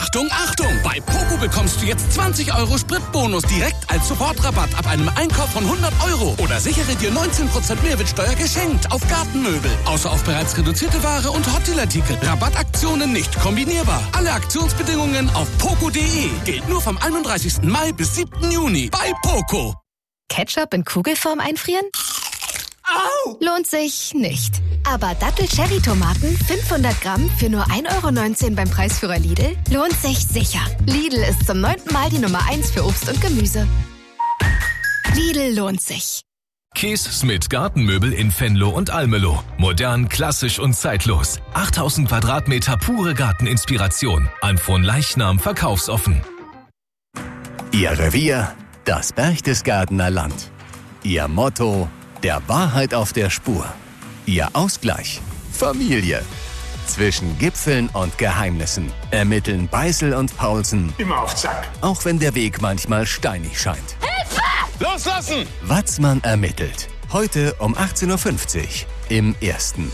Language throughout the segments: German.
Achtung, Achtung! Bei Poco bekommst du jetzt 20 € Spritbonus direkt als Sofortrabatt ab einem Einkauf von 100 €. Oder sichere dir 19% Mehrwertsteuer geschenkt auf Gartenmöbel. Außer auf bereits reduzierte Ware und Hotdeal-Artikel. Rabattaktionen nicht kombinierbar. Alle Aktionsbedingungen auf poco.de. Gilt nur vom 31. Mai bis 7. Juni bei Poco. Ketchup in Kugelform einfrieren? Au! Lohnt sich nicht. Aber Dattel-Cherry-Tomaten 500 Gramm für nur 1,19 € beim Preisführer Lidl lohnt sich sicher. Lidl ist zum 9. Mal die Nummer 1 für Obst und Gemüse. Lidl lohnt sich. Kees Smith Gartenmöbel in Venlo und Almelo. Modern, klassisch und zeitlos. 8000 Quadratmeter pure Garteninspiration. An von Leichnam verkaufsoffen. Ihr Revier, das Berchtesgadener Land. Ihr Motto, der Wahrheit auf der Spur. Ihr Ausgleich, Familie. Zwischen Gipfeln und Geheimnissen ermitteln Beißel und Paulsen. Immer auf Zack. Auch wenn der Weg manchmal steinig scheint. Hilfe! Loslassen! Watzmann ermittelt. Heute um 18:50 Uhr im Ersten.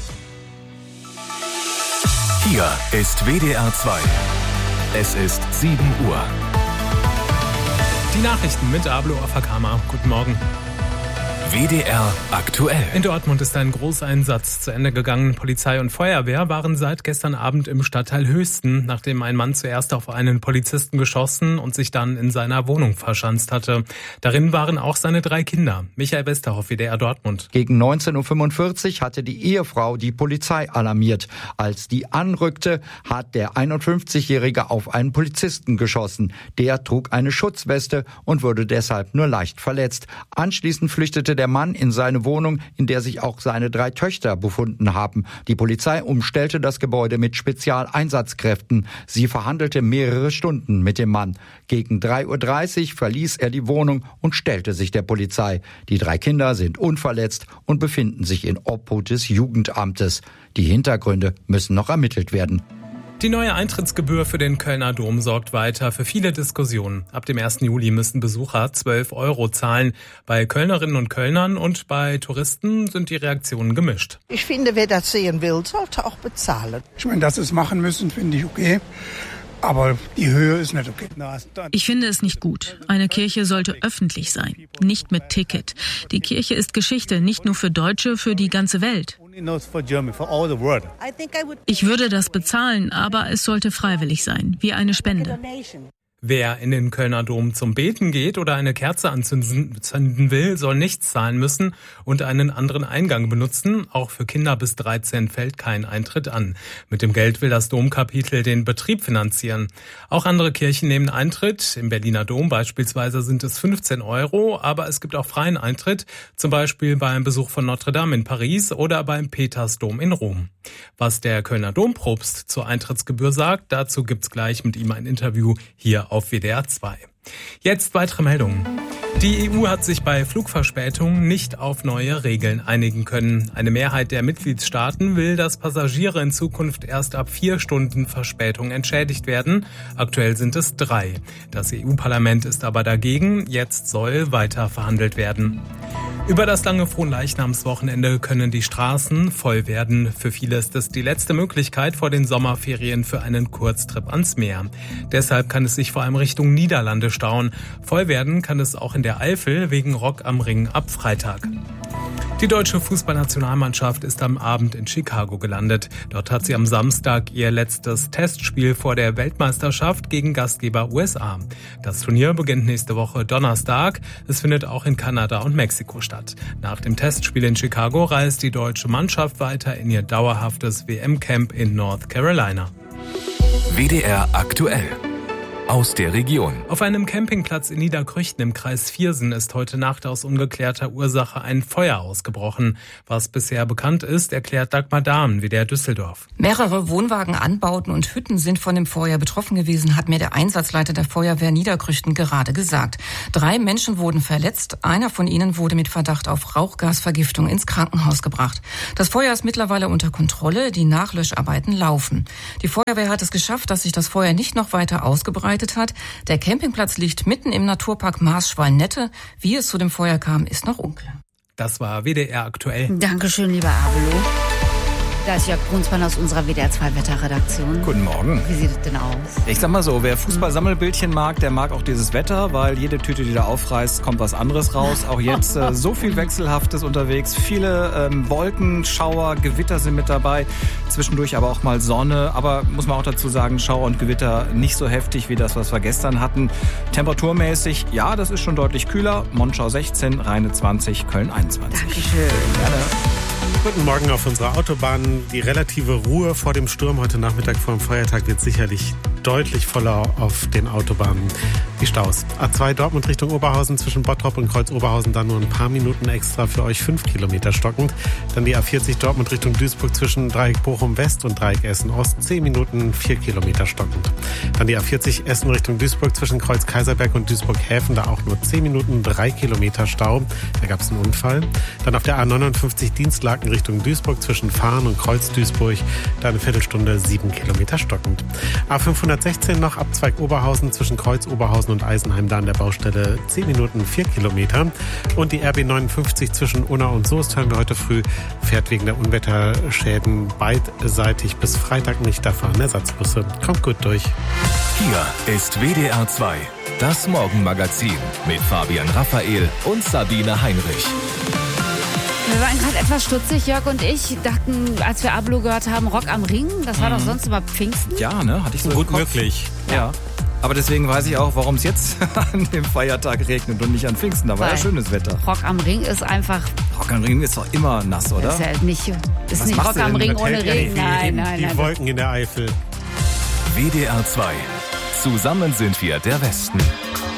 Hier ist WDR 2. Es ist 7 Uhr. Die Nachrichten mit Ablo Afakama. Guten Morgen. WDR aktuell. In Dortmund ist ein Großeinsatz zu Ende gegangen. Polizei und Feuerwehr waren seit gestern Abend im Stadtteil Höchsten, nachdem ein Mann zuerst auf einen Polizisten geschossen und sich dann in seiner Wohnung verschanzt hatte. Darin waren auch seine 3 Kinder. Michael Westerhoff, WDR Dortmund. Gegen 19:45 Uhr hatte die Ehefrau die Polizei alarmiert. Als die anrückte, hat der 51-Jährige auf einen Polizisten geschossen. Der trug eine Schutzweste und wurde deshalb nur leicht verletzt. Anschließend flüchtete der Mann in seine Wohnung, in der sich auch seine 3 Töchter befunden haben. Die Polizei umstellte das Gebäude mit Spezialeinsatzkräften. Sie verhandelte mehrere Stunden mit dem Mann. Gegen 3:30 Uhr verließ er die Wohnung und stellte sich der Polizei. Die 3 Kinder sind unverletzt und befinden sich in Obhut des Jugendamtes. Die Hintergründe müssen noch ermittelt werden. Die neue Eintrittsgebühr für den Kölner Dom sorgt weiter für viele Diskussionen. Ab dem 1. Juli müssen Besucher 12 € zahlen. Bei Kölnerinnen und Kölnern und bei Touristen sind die Reaktionen gemischt. Ich finde, wer das sehen will, sollte auch bezahlen. Ich meine, dass sie es machen müssen, finde ich okay. Aber die Höhe ist nicht okay. Ich finde es nicht gut. Eine Kirche sollte öffentlich sein, nicht mit Ticket. Die Kirche ist Geschichte, nicht nur für Deutsche, für die ganze Welt. Ich würde das bezahlen, aber es sollte freiwillig sein, wie eine Spende. Wer in den Kölner Dom zum Beten geht oder eine Kerze anzünden will, soll nichts zahlen müssen und einen anderen Eingang benutzen. Auch für Kinder bis 13 fällt kein Eintritt an. Mit dem Geld will das Domkapitel den Betrieb finanzieren. Auch andere Kirchen nehmen Eintritt. Im Berliner Dom beispielsweise sind es 15 €, aber es gibt auch freien Eintritt, zum Beispiel beim Besuch von Notre Dame in Paris oder beim Petersdom in Rom. Was der Kölner Dompropst zur Eintrittsgebühr sagt, dazu gibt's gleich mit ihm ein Interview hier auf WDR 2. Jetzt weitere Meldungen. Die EU hat sich bei Flugverspätungen nicht auf neue Regeln einigen können. Eine Mehrheit der Mitgliedstaaten will, dass Passagiere in Zukunft erst ab 4 Stunden Verspätung entschädigt werden. Aktuell sind es 3. Das EU-Parlament ist aber dagegen. Jetzt soll weiter verhandelt werden. Über das lange Fronleichnamswochenende können die Straßen voll werden. Für viele ist es die letzte Möglichkeit vor den Sommerferien für einen Kurztrip ans Meer. Deshalb kann es sich vor allem Richtung Niederlande stauen. Voll werden kann es auch in der Eifel wegen Rock am Ring ab Freitag. Die deutsche Fußballnationalmannschaft ist am Abend in Chicago gelandet. Dort hat sie am Samstag ihr letztes Testspiel vor der Weltmeisterschaft gegen Gastgeber USA. Das Turnier beginnt nächste Woche Donnerstag. Es findet auch in Kanada und Mexiko statt. Nach dem Testspiel in Chicago reist die deutsche Mannschaft weiter in ihr dauerhaftes WM-Camp in North Carolina. WDR aktuell. Aus der Region. Auf einem Campingplatz in Niederkrüchten im Kreis Viersen ist heute Nacht aus ungeklärter Ursache ein Feuer ausgebrochen. Was bisher bekannt ist, erklärt Dagmar Dahmen, WDR Düsseldorf. Mehrere Wohnwagenanbauten und Hütten sind von dem Feuer betroffen gewesen, hat mir der Einsatzleiter der Feuerwehr Niederkrüchten gerade gesagt. 3 Menschen wurden verletzt. Einer von ihnen wurde mit Verdacht auf Rauchgasvergiftung ins Krankenhaus gebracht. Das Feuer ist mittlerweile unter Kontrolle. Die Nachlöscharbeiten laufen. Die Feuerwehr hat es geschafft, dass sich das Feuer nicht noch weiter ausgebreitet hat. Der Campingplatz liegt mitten im Naturpark Maas-Schwalm-Nette. Wie es zu dem Feuer kam, ist noch unklar. Das war WDR aktuell. Dankeschön, lieber Abelo. Da ist Jörg Brunsmann aus unserer WDR 2 Wetterredaktion. Guten Morgen. Wie sieht es denn aus? Ich sag mal so, wer Fußball-Sammelbildchen mag, der mag auch dieses Wetter, weil jede Tüte, die da aufreißt, kommt was anderes raus. Auch jetzt so viel Wechselhaftes unterwegs. Viele Wolken, Schauer, Gewitter sind mit dabei. Zwischendurch aber auch mal Sonne. Aber muss man auch dazu sagen, Schauer und Gewitter nicht so heftig wie das, was wir gestern hatten. Temperaturmäßig, ja, das ist schon deutlich kühler. Monschau 16, Rheine 20, Köln 21. Dankeschön. Gerne. Guten Morgen auf unserer Autobahn. Die relative Ruhe vor dem Sturm heute Nachmittag vor dem Feiertag wird sicherlich deutlich voller auf den Autobahnen. Die Staus. A2 Dortmund Richtung Oberhausen zwischen Bottrop und Kreuz-Oberhausen dann nur ein paar Minuten extra für euch 5 Kilometer stockend. Dann die A40 Dortmund Richtung Duisburg zwischen Dreieck Bochum West und Dreieck Essen Ost 10 Minuten 4 Kilometer stockend. Dann die A40 Essen Richtung Duisburg zwischen Kreuz Kaiserberg und Duisburg Häfen, da auch nur 10 Minuten 3 Kilometer Stau. Da gab es einen Unfall. Dann auf der A59 Dienstlaken Richtung Duisburg zwischen Fahren und Kreuz Duisburg, da eine Viertelstunde 7 Kilometer stockend. A516 noch Abzweig Oberhausen zwischen Kreuz Oberhausen und Eisenheim, da an der Baustelle 10 Minuten 4 Kilometer. Und die RB59 zwischen Unna und Soest, hören wir heute früh, fährt wegen der Unwetterschäden beidseitig bis Freitag nicht. Da fahren Ersatzbusse. Kommt gut durch. Hier ist WDR 2, das Morgenmagazin mit Fabian Raphael und Sabine Heinrich. Wir waren gerade etwas stutzig, Jörg und ich dachten, als wir Ablo gehört haben, Rock am Ring, das war doch sonst immer Pfingsten. Ja, ne? Hatte ich so Gut im Kopf. möglich. Ja. Aber deswegen weiß ich auch, warum es jetzt an dem Feiertag regnet und nicht an Pfingsten. Da war ja schönes Wetter. Rock am Ring ist einfach... Rock am Ring ist doch immer nass, oder? Ist ja nicht Rock am Ring ohne Regen. Nein. Die Wolken in der Eifel. WDR 2. Zusammen sind wir der Westen.